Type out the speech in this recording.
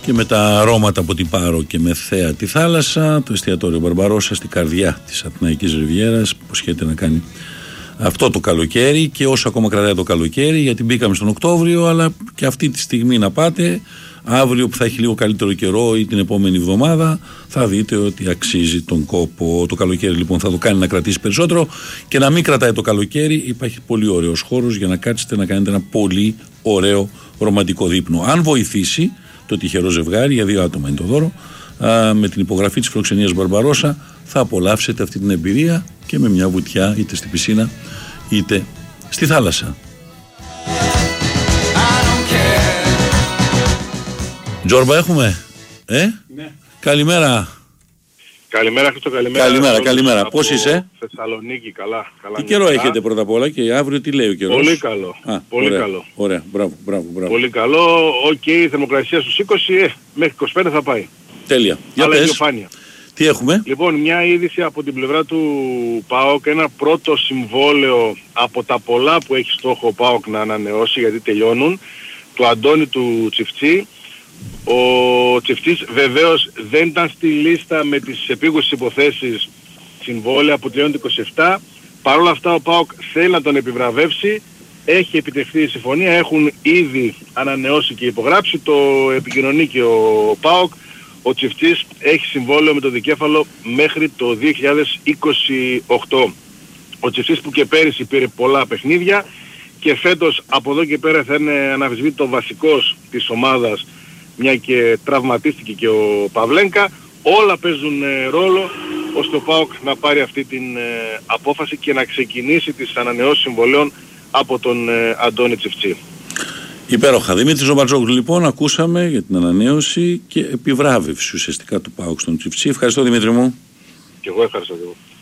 και με τα αρώματα από την Πάρο και με θέα τη θάλασσα, το εστιατόριο Μπαρμπαρόσα στην καρδιά της Αθηναϊκής Ριβιέρας, που σχέται να κάνει αυτό το καλοκαίρι και όσο ακόμα κρατάει το καλοκαίρι, γιατί μπήκαμε στον Οκτώβριο, αλλά και αυτή τη στιγμή να πάτε, αύριο που θα έχει λίγο καλύτερο καιρό ή την επόμενη εβδομάδα, θα δείτε ότι αξίζει τον κόπο. Το καλοκαίρι λοιπόν θα το κάνει να κρατήσει περισσότερο, και να μην κρατάει το καλοκαίρι, υπάρχει πολύ ωραίος χώρος για να κάτσετε να κάνετε ένα πολύ ωραίο ρομαντικό δείπνο. Αν βοηθήσει το τυχερό ζευγάρι, για 2 άτομα είναι το δώρο, με την υπογραφή της φιλοξενίας Μπαρμπαρόσα θα απολαύσετε αυτή την εμπειρία και με μια βουτιά είτε στη πισίνα είτε στη θάλασσα. Τζόρμπα έχουμε, Ναι. Καλημέρα. Καλημέρα Χρήστο, καλημέρα. Καλημέρα. Πώς είσαι? Θεσσαλονίκη, καλά. Τι καιρό έχετε πρώτα απ' όλα και αύριο τι λέει ο καιρός? Πολύ καλό. Πολύ ωραία, καλό. Ωραία, μπράβο. Πολύ καλό. Οκ, θερμοκρασία στους 20, μέχρι 25 θα πάει. Τέλεια. Για Αλλά πες, ηλιοφάνεια. τι έχουμε? Λοιπόν, μια είδηση από την πλευρά του ΠΑΟΚ, ένα πρώτο συμβόλαιο από τα πολλά που έχει στόχο ο ΠΑΟΚ να ανανεώσει, γιατί τελειώνουν, του Αντώνη του Τσιφτσί. Ο Τσιφτσής βεβαίως δεν ήταν στη λίστα με τις επίγουσες υποθέσεις συμβόλαια που τελειώνει το 27. Παρ' όλα αυτά ο ΠΑΟΚ θέλει να τον επιβραβεύσει. Έχει επιτευχθεί η συμφωνία, έχουν ήδη ανανεώσει και υπογράψει, το επικοινωνεί και ο ΠΑΟΚ. Ο Τσιφτσής έχει συμβόλαιο με το δικέφαλο μέχρι το 2028. Ο Τσιφτσής που και πέρυσι πήρε πολλά παιχνίδια και φέτος από εδώ και πέρα θα είναι αναμφισβήτητο βασικός της ομάδας, μια και τραυματίστηκε και ο Παυλένκα. Όλα παίζουν ρόλο ώστε ο ΠΑΟΚ να πάρει αυτή την απόφαση και να ξεκινήσει τις ανανεώσεις συμβολέων από τον Αντώνη Τσιφτσί. Υπέροχα. Δημήτρη Ζωμπατζόγλου, λοιπόν, ακούσαμε για την ανανέωση και επιβράβευση ουσιαστικά του ΠΑΟΚ στον Τσιφτσί. Ευχαριστώ, Δημήτρη μου. Και εγώ ευχαριστώ.